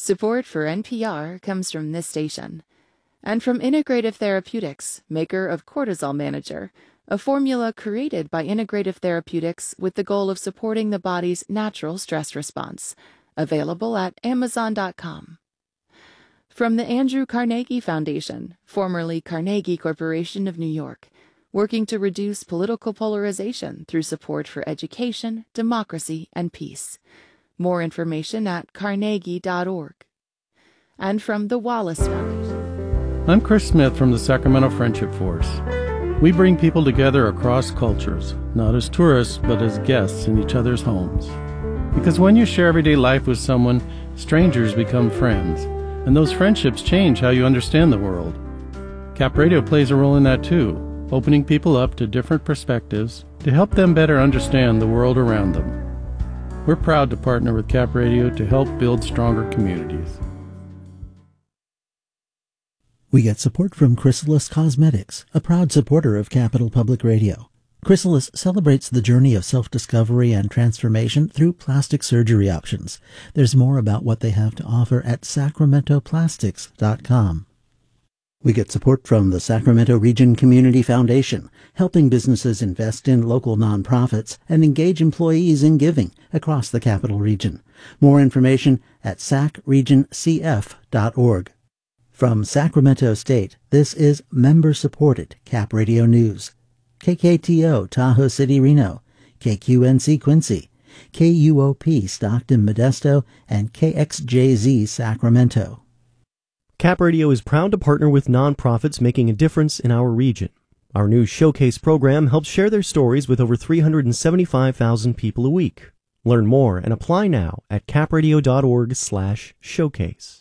Support for NPR comes from this station and from Integrative Therapeutics, maker of Cortisol Manager, a formula created by Integrative Therapeutics with the goal of supporting the body's natural stress response. Available at Amazon.com. From the Andrew Carnegie Foundation, formerly Carnegie Corporation of New York, working to reduce political polarization through support for education, democracy, and peace. More information at carnegie.org. And from the Wallace Foundation. I'm Chris Smith from the Sacramento Friendship Force. We bring people together across cultures, not as tourists, but as guests in each other's homes. Because when you share everyday life with someone, strangers become friends, and those friendships change how you understand the world. Cap Radio plays a role in that too, opening people up to different perspectives to help them better understand the world around them. We're proud to partner with Cap Radio to help build stronger communities. We get support from Chrysalis Cosmetics, a proud supporter of Capital Public Radio. Chrysalis celebrates the journey of self-discovery and transformation through plastic surgery options. There's more about what they have to offer at sacramentoplastics.com. We get support from the Sacramento Region Community Foundation, helping businesses invest in local nonprofits and engage employees in giving across the Capital Region. More information at sacregioncf.org. From Sacramento State, this is member-supported Cap Radio News. KKTO Tahoe City, Reno, KQNC Quincy, KUOP Stockton Modesto, and KXJZ Sacramento. Cap Radio is proud to partner with nonprofits making a difference in our region. Our new Showcase program helps share their stories with over 375,000 people a week. Learn more and apply now at capradio.org/showcase.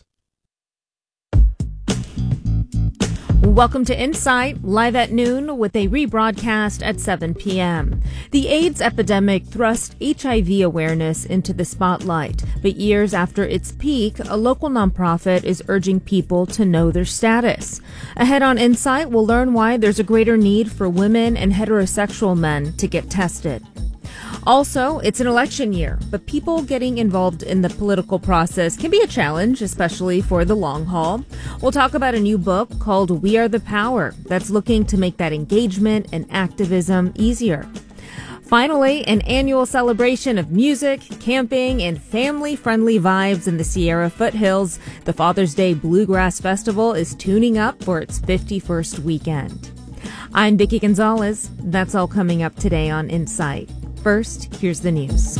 Welcome to Insight, live at noon with a rebroadcast at 7 p.m. The AIDS epidemic thrust HIV awareness into the spotlight, but years after its peak, a local nonprofit is urging people to know their status. Ahead on Insight, we'll learn why there's a greater need for women and heterosexual men to get tested. Also, it's an election year, but people getting involved in the political process can be a challenge, especially for the long haul. We'll talk about a new book called We Are the Power that's looking to make that engagement and activism easier. Finally, an annual celebration of music, camping, and family-friendly vibes in the Sierra foothills. The Father's Day Bluegrass Festival is tuning up for its 51st weekend. I'm Vicki Gonzalez. That's all coming up today on Insight. First, here's the news.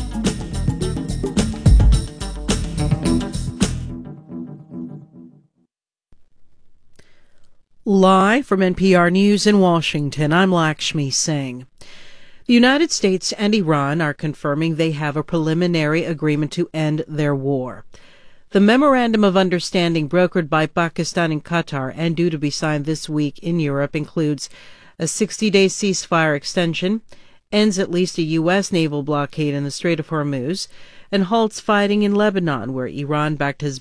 Live from NPR News in Washington, I'm Lakshmi Singh. The United States and Iran are confirming they have a preliminary agreement to end their war. The Memorandum of Understanding brokered by Pakistan and Qatar and due to be signed this week in Europe includes a 60-day ceasefire extension, ends at least a U.S. naval blockade in the Strait of Hormuz, and halts fighting in Lebanon, where Iran-backed Hezbollah